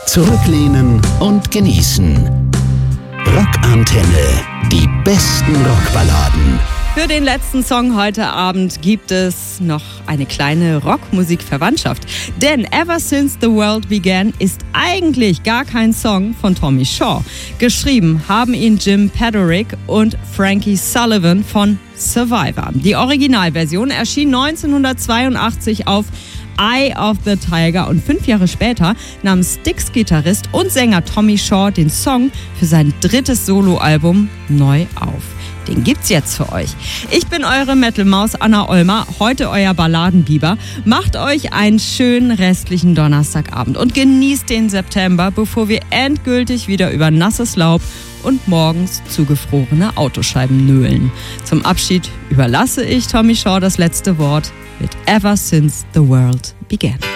Zurücklehnen und genießen. Rockantenne. Die besten Rockballaden. Für den letzten Song heute Abend gibt es noch eine kleine Rockmusikverwandtschaft. Denn Ever Since the World Began ist eigentlich gar kein Song von Tommy Shaw. Geschrieben haben ihn Jim Patrick und Frankie Sullivan von Survivor. Die Originalversion erschien 1982 auf Eye of the Tiger und 5 Jahre später nahm Styx-Gitarrist und Sänger Tommy Shaw den Song für sein drittes Soloalbum neu auf. Den gibt's jetzt für euch. Ich bin eure Metal-Maus Anna Olmer, heute euer Balladenbiber. Macht euch einen schönen restlichen Donnerstagabend und genießt den September, bevor wir endgültig wieder über nasses Laub und morgens zugefrorene Autoscheiben nöhlen. Zum Abschied überlasse ich Tommy Shaw das letzte Wort mit Ever Since the World Began.